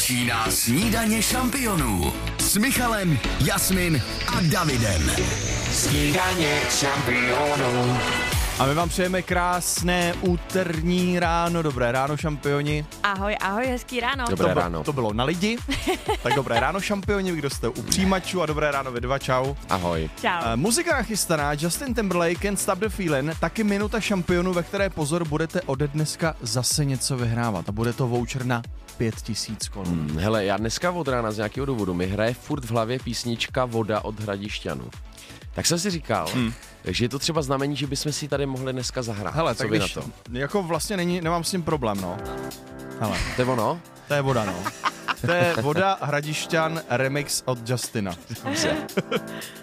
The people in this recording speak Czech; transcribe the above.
Začíná snídaně šampionů s Michalem, Jasmin a Davidem. Snídaně šampionů. A my vám přejeme krásné úterní ráno. Dobré ráno, šampioni. Ahoj, ahoj, hezký ráno. Dobré ráno. To bylo na lidi. Tak dobré ráno, šampioni, kdo jste u přijímačů, a dobré ráno vy dva, čau. Ahoj. Čau. Muzika nachystaná, Justin Timberlake, Can't Stop the Feeling, taky minuta šampionů, ve které, pozor, budete ode dneska zase něco vyhrávat. A bude to voucher na 5000 korun. Hele, já dneska od rána z nějakého důvodu mi hraje furt v hlavě písnička Voda od Hradišťanů. Tak jsem si říkal, že je to třeba znamení, že bychom si tady mohli dneska zahrát. Hele, co tak vy když, na to? jako vlastně nemám s tím problém, no. Hele, To je ono? to je voda, no. To je Voda Hradišťan remix od Justina.